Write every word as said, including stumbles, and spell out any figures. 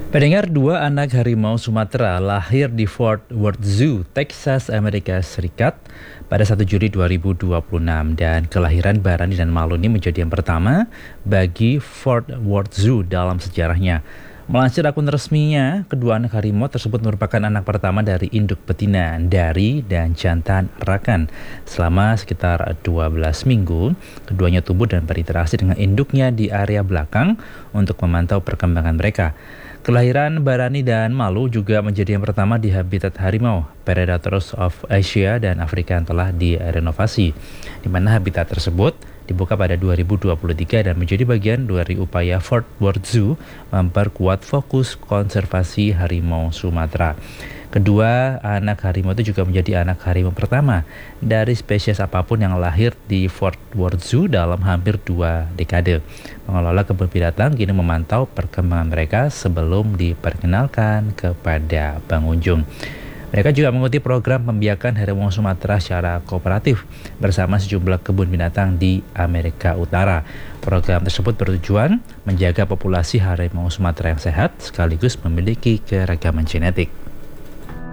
Pendengar, dua anak harimau Sumatera lahir di Fort Worth Zoo, Texas, Amerika Serikat pada satu Juli dua ribu dua puluh enam, dan kelahiran Barani dan Malu ini menjadi yang pertama bagi Fort Worth Zoo dalam sejarahnya. Melansir akun resminya, kedua anak harimau tersebut merupakan anak pertama dari induk betina, dari dan jantan rakan. Selama sekitar dua belas minggu, keduanya tumbuh dan berinteraksi dengan induknya di area belakang untuk memantau perkembangan mereka. Kelahiran Barani dan Malu juga menjadi yang pertama di habitat harimau, Predators of Asia dan Afrika yang telah direnovasi, di mana habitat tersebut dibuka pada dua ribu dua puluh tiga dan menjadi bagian dari upaya Fort Worth Zoo memperkuat fokus konservasi harimau Sumatera. Kedua anak harimau itu juga menjadi anak harimau pertama dari spesies apapun yang lahir di Fort Worth Zoo dalam hampir dua dekade. Pengelola kebun binatang kini memantau perkembangan mereka sebelum diperkenalkan kepada pengunjung. Mereka juga mengikuti program pembiakan harimau Sumatera secara kooperatif bersama sejumlah kebun binatang di Amerika Utara. Program tersebut bertujuan menjaga populasi harimau Sumatera yang sehat sekaligus memiliki keragaman genetik.